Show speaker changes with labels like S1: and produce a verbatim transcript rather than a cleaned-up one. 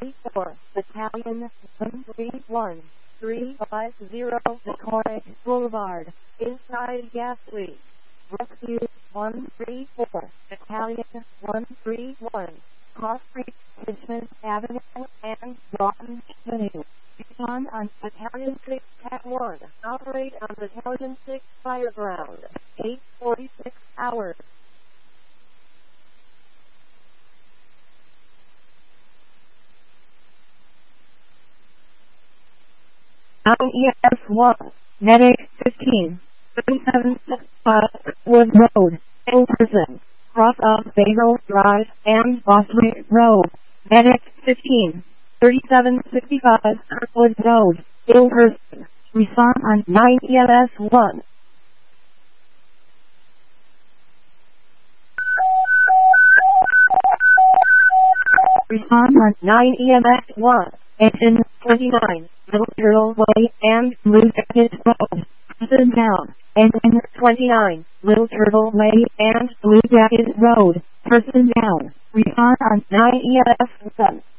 S1: four, Battalion one three one, three five zero, Decoy Boulevard, inside gas leak. Rescue one three four, Battalion one three one, Cross Creek, Richmond Avenue, and Broughton Avenue. Respond on Battalion six at one. Operate on Battalion six Fireground. eight forty-six hours. On E S one, Medic fifteen, thirty-seven sixty-five, Wood Road, Ilderson, cross of Bagel Drive and Bosley Road. Medic fifteen, thirty-seven sixty-five, Kirkwood Road, Ilderson. Respond on nine E M S one. Respond on nine E M S one. Engine twenty-nine, Little Turtle Way and Blue Jacket Road. Person down. Engine twenty-nine, Little Turtle Way and Blue Jacket Road. Person down. Respond on nine E M S one.